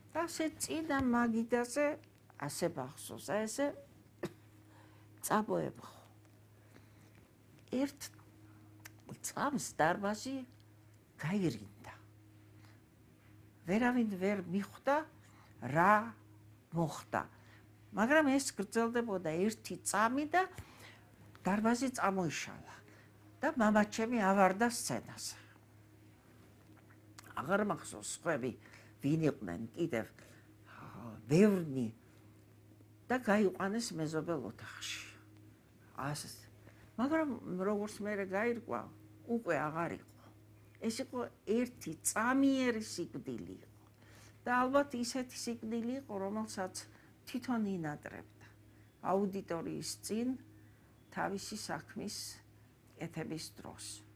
და ასე წინა მაგიდაზე ასე ბახსოვს, აი ესე წამოებხო. ერთ წამს დარბაზი გაირინდა. ვერავინ ვერ მიხვდა რა მოხდა. მაგრამ ეს გრძელდებოდა ერთი წამი და დარბაზი წამოიშალა და მამაჩემი ავარდა სცენაზე. აღარ მახსოვს სხვები ვინ იყვნენ კიდევ ბევრნი და გაიყვანეს მეზობელ ოთახში. მაგრამ როგორც მე გაირკვა, უკვე აღარ იყო. ეს იყო ერთი წამიერი სიკვდილი იყო. და ალბათ ისეთი სიკვდილი იყო, რომელსაც თვითონ ინატრებდა აუდიტორიის წინ თავისი საქმის კეთების დროს.